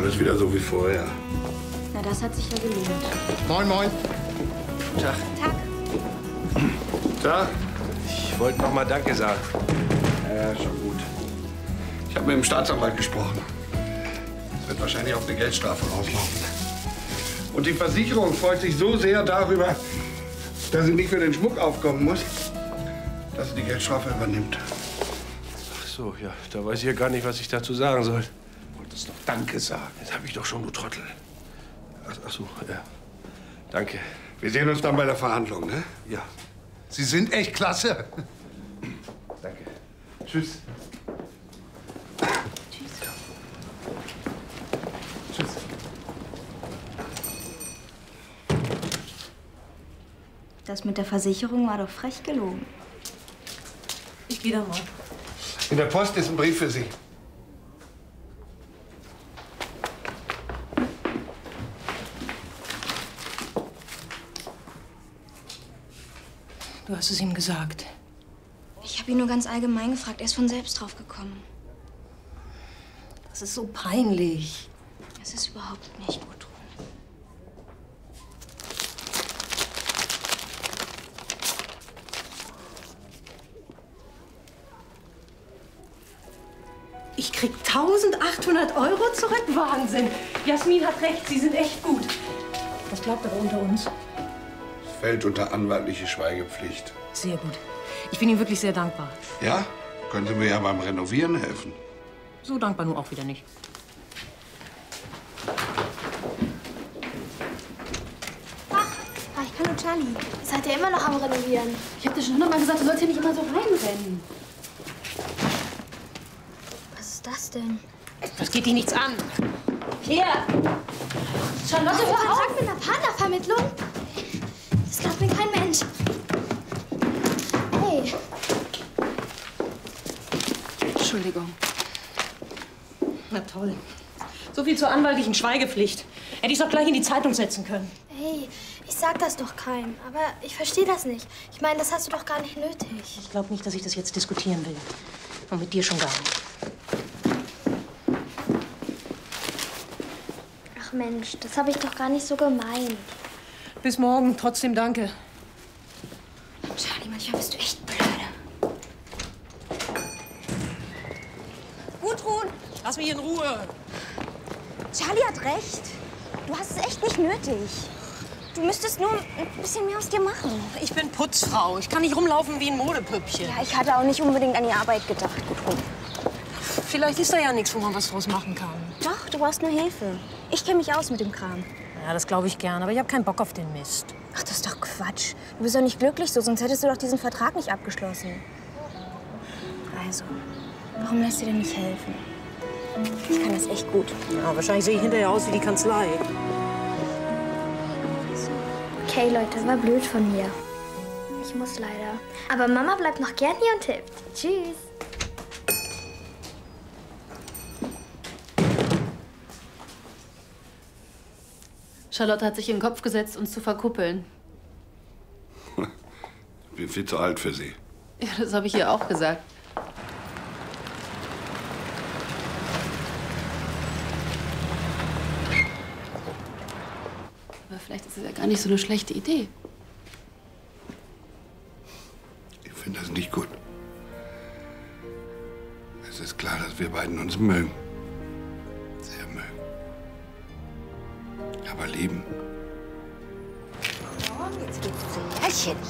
Alles wieder so wie vorher. Na, das hat sich ja gelohnt. Moin, moin. Tag. Tag. Tag. Ich wollte noch mal Danke sagen. Ja, schon gut. Ich habe mit dem Staatsanwalt gesprochen. Es wird wahrscheinlich auf eine Geldstrafe rauslaufen. Und die Versicherung freut sich so sehr darüber, dass sie nicht für den Schmuck aufkommen muss, dass sie die Geldstrafe übernimmt. Ach so, ja, da weiß ich ja gar nicht, was ich dazu sagen soll. Du wolltest doch Danke sagen. Das habe ich doch schon, du Trottel. Ach so, ja. Danke. Wir sehen uns dann bei der Verhandlung, ne? Ja, Sie sind echt klasse. danke. Tschüss. Tschüss. Das mit der Versicherung war doch frech gelogen. Ich gehe da mal. In der Post ist ein Brief für Sie. Du hast es ihm gesagt. Ich habe ihn nur ganz allgemein gefragt. Er ist von selbst drauf gekommen. Das ist so peinlich. Es ist überhaupt nicht gut. Ich krieg 1.800 € zurück. Wahnsinn. Jasmin hat recht, Sie sind echt gut. Was bleibt aber unter uns? Es fällt unter anwaltliche Schweigepflicht. Sehr gut. Ich bin Ihnen wirklich sehr dankbar. Ja? Können Sie mir ja beim Renovieren helfen? So dankbar nur auch wieder nicht. Ich kann nur Charlie. Ihr seid ja immer noch am Renovieren. Ich hab dir schon 100-mal gesagt, du sollst hier nicht immer so reinrennen. Was ist das denn? Das geht dich nichts an. Hier! Charlotte, hör auf! Mit einer Partnervermittlung? Das glaubt mir kein Mensch. Hey. Entschuldigung. Na toll. So viel zur anwaltlichen Schweigepflicht. Hätte ich doch gleich in die Zeitung setzen können. Hey, ich sag das doch keinem. Aber ich verstehe das nicht. Ich meine, das hast du doch gar nicht nötig. Ich glaube nicht, dass ich das jetzt diskutieren will. Und mit dir schon gar nicht. Ach Mensch, das habe ich doch gar nicht so gemeint. Bis morgen. Trotzdem danke. Charlie, manchmal bist du echt blöde. Gudrun, lass mich in Ruhe. Charlie hat recht. Du hast es echt nicht nötig. Du müsstest nur ein bisschen mehr aus dir machen. Ich bin Putzfrau. Ich kann nicht rumlaufen wie ein Modepüppchen. Ja, ich hatte auch nicht unbedingt an die Arbeit gedacht, Gudrun. Vielleicht ist da ja nichts, wo man was draus machen kann. Doch, du brauchst nur Hilfe. Ich kenne mich aus mit dem Kram. Ja, das glaube ich gern, aber ich habe keinen Bock auf den Mist. Ach, das ist doch Quatsch. Du bist doch nicht glücklich so, sonst hättest du doch diesen Vertrag nicht abgeschlossen. Also, warum lässt du dir nicht helfen? Ich kann das echt gut. Ja, wahrscheinlich sehe ich hinterher aus wie die Kanzlei. Okay, Leute, war blöd von mir. Ich muss leider. Aber Mama bleibt noch gern hier und hilft. Tschüss. Charlotte hat sich in den Kopf gesetzt, uns zu verkuppeln. Ich bin viel zu alt für Sie. Ja, das habe ich ihr auch gesagt. Aber vielleicht ist es ja gar nicht so eine schlechte Idee. Ich finde das nicht gut. Es ist klar, dass wir beiden uns mögen. Sehr mögen. Aber lieben. Jetzt geht's zu Härchen.